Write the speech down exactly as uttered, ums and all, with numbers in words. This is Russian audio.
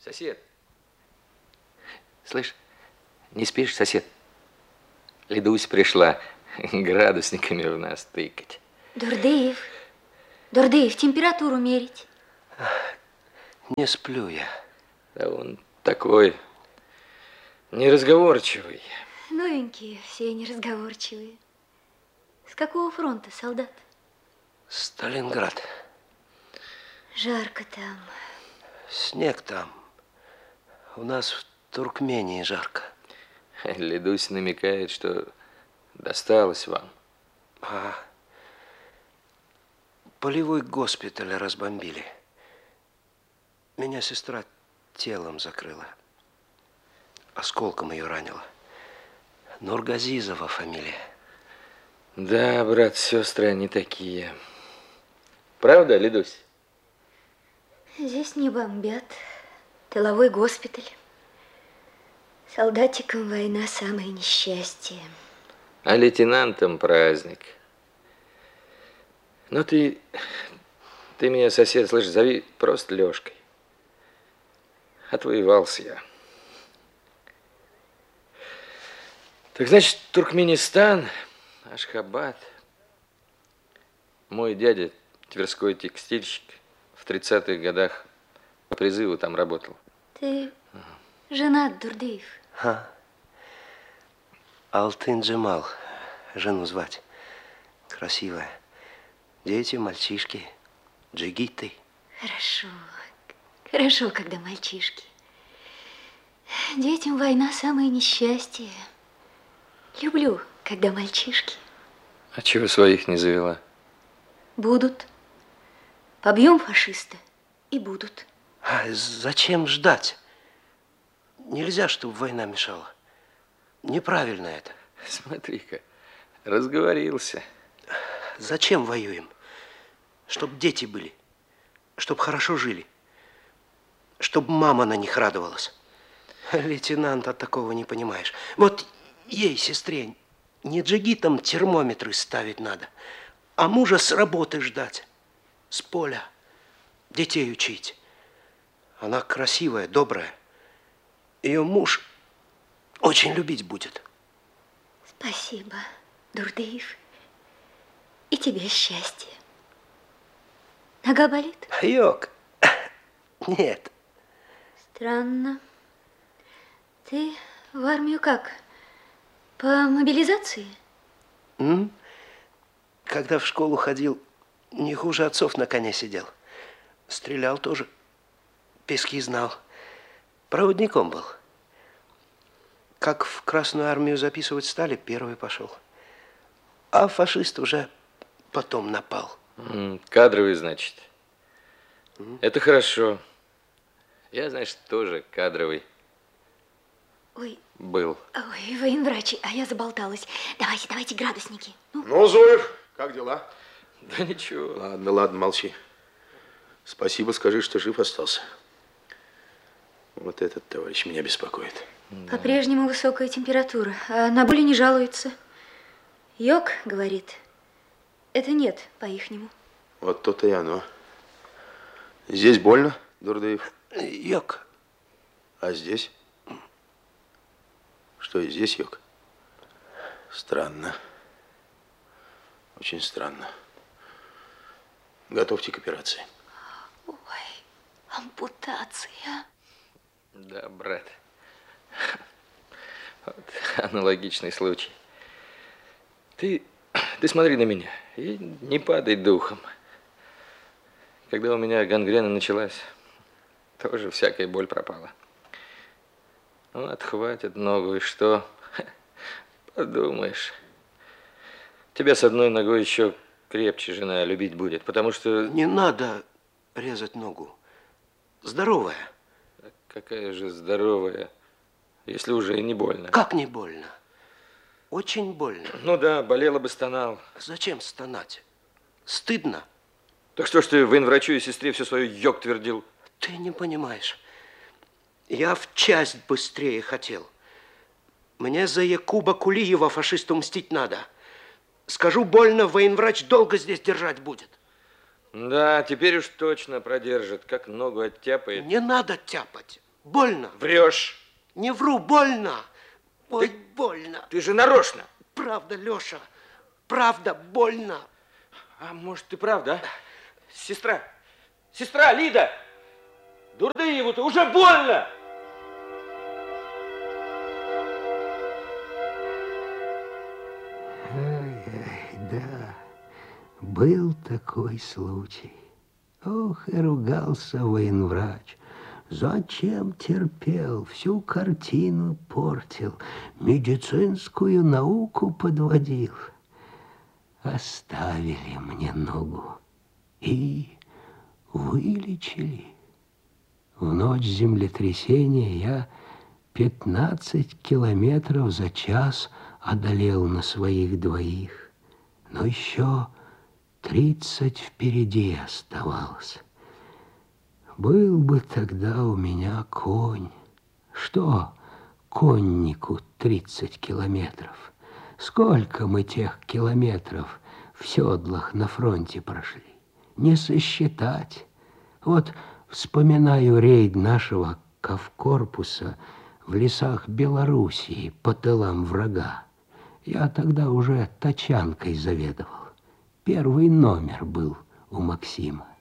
Сосед. Слышь, не спишь, сосед? Лидусь пришла градусниками в нас тыкать. Дурдыев, Дурдыев, температуру мерить. Не сплю я. Да он такой неразговорчивый. Новенькие, все неразговорчивые. С какого фронта, солдат? Сталинград. Жарко там. Снег там. У нас в Туркмении жарко. Лидусь намекает, что досталось вам. А, полевой госпиталь разбомбили. Меня сестра телом закрыла. Осколком ее ранила. Нургазизова фамилия. Да, брат, сестры, они такие. Правда, Лидусь? Здесь не бомбят. Тыловой госпиталь. Солдатикам война самое несчастье. А лейтенантам праздник. Ну ты, ты меня, сосед, слышь, зови просто Лешкой. Отвоевался я. Так значит, Туркменистан, Ашхабад. Мой дядя, тверской текстильщик, в тридцатых годах по призыву там работал. Ты женат, Дурдыев? А. Алтын Джемал. Жену звать. Красивая. Дети, мальчишки, джигиты. Хорошо. Хорошо, когда мальчишки. Детям война самое несчастье. Люблю, когда мальчишки. А чего своих не завела? Будут. Побьем фашиста и будут. А зачем ждать? Нельзя, чтобы война мешала. Неправильно это. Смотри-ка, разговорился. Зачем воюем? Чтоб дети были. Чтоб хорошо жили. Чтоб мама на них радовалась. Лейтенант, от такого не понимаешь. Вот ей, сестре, не джигитам термометры ставить надо, а мужа с работы ждать. С поля. Детей учить. Она красивая, добрая. Ее муж очень любить будет. Спасибо, Дурдыев. И тебе счастья. Нога болит? Йок. Нет. Странно. Ты в армию как? По мобилизации? М? Когда в школу ходил, не хуже отцов на коне сидел. Стрелял тоже. Пески знал. Проводником был. Как в Красную армию записывать стали, первый пошел. А фашист уже потом напал. Кадровый, значит. Mm. Это хорошо. Я, значит, тоже кадровый. Ой. Был. Ой, военврач, а я заболталась. Давайте, давайте градусники. Ну, ну Зуев, как дела? Да ничего. Ладно, ладно, молчи. Спасибо, скажи, что жив остался. Вот этот товарищ меня беспокоит. Да. По-прежнему высокая температура, а на боли не жалуется. Йок, говорит, это нет по-ихнему. Вот то-то и оно. Здесь больно, Дурдыев? Йок. А здесь? Что и здесь, Йок? Странно. Очень странно. Готовьте к операции. Ой, ампутация. Да, брат. Вот аналогичный случай. Ты, ты смотри на меня и не падай духом. Когда у меня гангрена началась, тоже всякая боль пропала. Ну, отхватит ногу, и что? Подумаешь. Тебя с одной ногой еще крепче жена любить будет, потому что... Не надо резать ногу. Здоровая. Какая же здоровая, если уже не больно. Как не больно? Очень больно. Ну да, болела бы, стонал. Зачем стонать? Стыдно. Так что ж ты военврачу и сестре все свое йог твердил? Ты не понимаешь. Я в часть быстрее хотел. Мне за Якуба Кулиева фашисту мстить надо. Скажу больно, военврач долго здесь держать будет. Да, теперь уж точно продержит, как ногу оттяпает. Не надо тяпать. Больно. Врешь. Не вру, больно. Ой, ты, больно. Ты же нарочно. Правда, Леша. Правда, больно. А может, ты правда, а? Сестра. Сестра, Лида. Дурдыеву-то уже больно. Ай-ай, да, был такой случай. Ох, и ругался военврач. Зачем терпел, всю картину портил, медицинскую науку подводил. Оставили мне ногу и вылечили. В ночь землетрясения я пятнадцать километров за час одолел на своих двоих, но еще тридцать впереди оставалось. Был бы тогда у меня конь. Что коннику тридцать километров? Сколько мы тех километров в седлах на фронте прошли? Не сосчитать. Вот вспоминаю рейд нашего кавкорпуса в лесах Белоруссии по тылам врага. Я тогда уже тачанкой заведовал. Первый номер был у Максима.